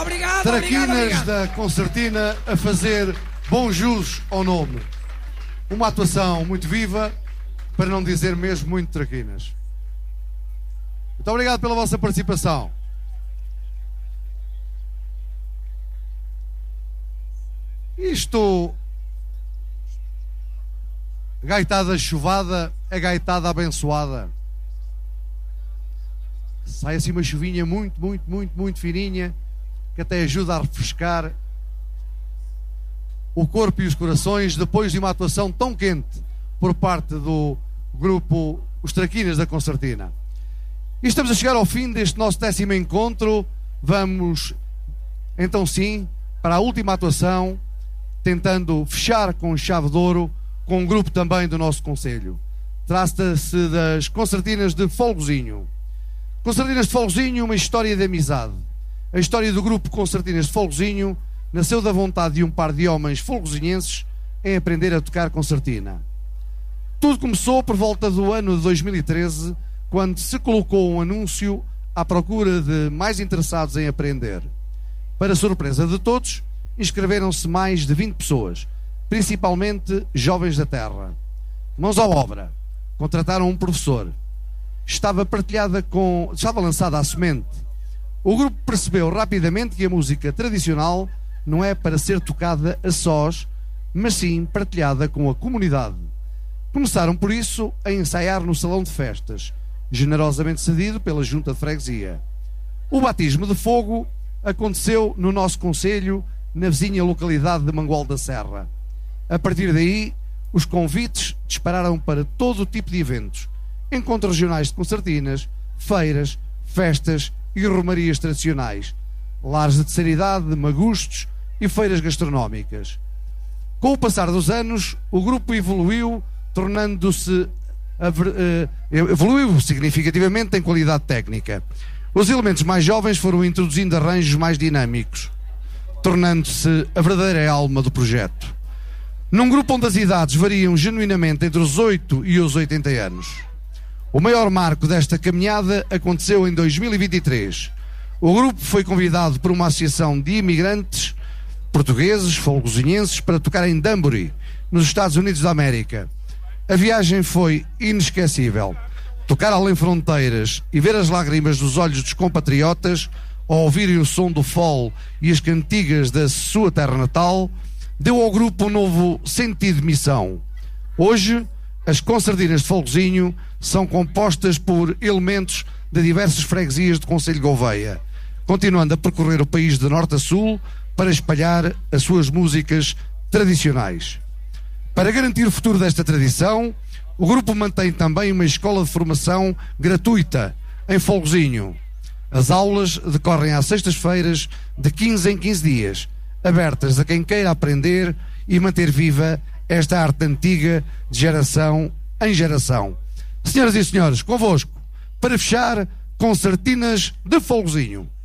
Obrigado, Traquinas da Concertina a fazer bom jus ao nome. Uma atuação muito viva, para não dizer mesmo muito traquinas. Muito obrigado pela vossa participação. Isto, gaitada chuvada, é gaitada abençoada. Sai assim uma chuvinha muito fininha, que até ajuda a refrescar o corpo e os corações depois de uma atuação tão quente por parte do grupo Os Traquinas da Concertina. E estamos a chegar ao fim deste nosso 10º encontro. Vamos então sim para a última atuação, tentando fechar com chave de ouro com um grupo também do nosso concelho. Trata-se das Concertinas de Folgozinho. Concertinas de Folgozinho, uma história de amizade. A história do grupo Concertinas de Folgozinho nasceu da vontade de um par de homens folgozinhenses em aprender a tocar concertina. Tudo começou por volta do ano de 2013, quando se colocou um anúncio à procura de mais interessados em aprender. Para surpresa de todos, inscreveram-se mais de 20 pessoas, principalmente jovens da terra. Mãos à obra, contrataram um professor. Estava lançada a semente. O grupo percebeu rapidamente que a música tradicional não é para ser tocada a sós, mas sim partilhada com a comunidade. Começaram, por isso, a ensaiar no salão de festas, generosamente cedido pela junta de freguesia. O batismo de fogo aconteceu no nosso concelho, na vizinha localidade de Mangual da Serra. A partir daí, os convites dispararam para todo o tipo de eventos, encontros regionais de concertinas, feiras, festas e romarias tradicionais, lares de terceira idade, magustos e feiras gastronómicas. Com o passar dos anos, o grupo evoluiu, evoluiu significativamente em qualidade técnica. Os elementos mais jovens foram introduzindo arranjos mais dinâmicos, tornando-se a verdadeira alma do projeto. Num grupo onde as idades variam genuinamente entre os 8 e os 80 anos. O maior marco desta caminhada aconteceu em 2023. O grupo foi convidado por uma associação de imigrantes portugueses, folgozinhenses, para tocar em Danbury, nos Estados Unidos da América. A viagem foi inesquecível. Tocar além fronteiras e ver as lágrimas dos olhos dos compatriotas ao ouvirem o som do folk e as cantigas da sua terra natal deu ao grupo um novo sentido de missão. Hoje, as Concertinas de Folgozinho são compostas por elementos de diversas freguesias do concelho de Gouveia, continuando a percorrer o país de norte a sul para espalhar as suas músicas tradicionais. Para garantir o futuro desta tradição, o grupo mantém também uma escola de formação gratuita em Folgozinho. As aulas decorrem às sextas-feiras de 15 em 15 dias, abertas a quem queira aprender e manter viva esta arte antiga de geração em geração. Senhoras e senhores, convosco, para fechar, Concertinas de Folgozinho.